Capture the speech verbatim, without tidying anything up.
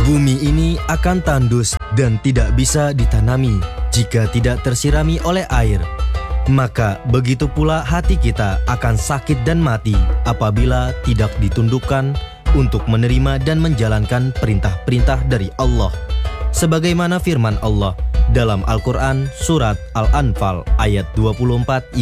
Bumi ini akan tandus dan tidak bisa ditanami jika tidak tersirami oleh air. Maka begitu pula hati kita akan sakit dan mati apabila tidak ditundukkan untuk menerima dan menjalankan perintah-perintah dari Allah. Sebagaimana firman Allah dalam Al-Quran Surat Al-Anfal ayat dua puluh empat